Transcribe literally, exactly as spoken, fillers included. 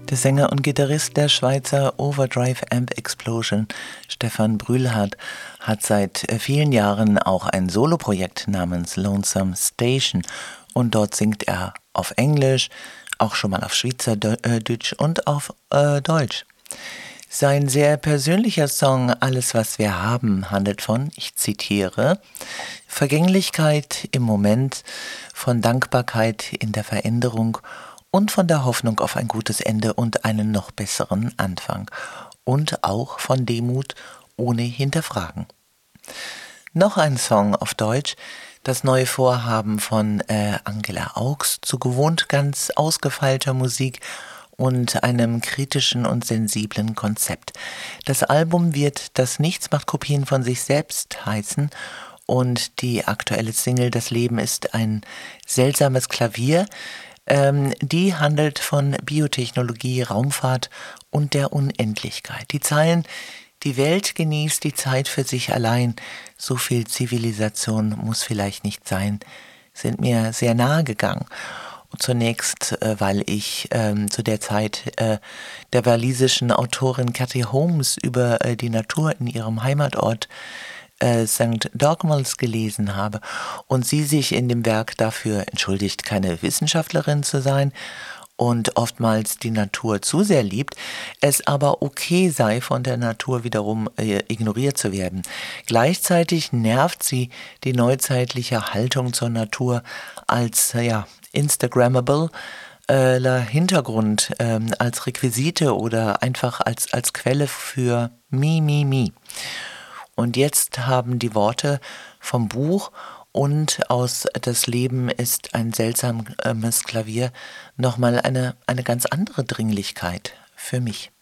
Der Sänger und Gitarrist der Schweizer Overdrive Amp Explosion, Stefan Brühlhardt, hat seit vielen Jahren auch ein Soloprojekt namens Lonesome Station und dort singt er auf Englisch, auch schon mal auf Schweizerdeutsch und auf äh, Deutsch. Sein sehr persönlicher Song Alles, was wir haben handelt von, ich zitiere, Vergänglichkeit im Moment, von Dankbarkeit in der Veränderung und von der Hoffnung auf ein gutes Ende und einen noch besseren Anfang. Und auch von Demut ohne Hinterfragen. Noch ein Song auf Deutsch, das neue Vorhaben von äh, Angela Augs zu gewohnt ganz ausgefeilter Musik und einem kritischen und sensiblen Konzept. Das Album wird Das Nichts macht Kopien von sich selbst heißen und die aktuelle Single Das Leben ist ein seltsames Klavier, Ähm, die handelt von Biotechnologie, Raumfahrt und der Unendlichkeit. Die Zeilen, die Welt genießt die Zeit für sich allein, so viel Zivilisation muss vielleicht nicht sein, sind mir sehr nahe gegangen. Und zunächst, äh, weil ich ähm, zu der Zeit äh, der walisischen Autorin Cathy Holmes über äh, die Natur in ihrem Heimatort Sankt Dogmels gelesen habe und sie sich in dem Werk dafür entschuldigt, keine Wissenschaftlerin zu sein und oftmals die Natur zu sehr liebt, es aber okay sei, von der Natur wiederum äh, ignoriert zu werden. Gleichzeitig nervt sie die neuzeitliche Haltung zur Natur als ja, Instagrammable äh, Hintergrund, äh, als Requisite oder einfach als, als Quelle für Mi, Mi, Mi. Und jetzt haben die Worte vom Buch und aus Das Leben ist ein seltsames Klavier nochmal eine, eine ganz andere Dringlichkeit für mich.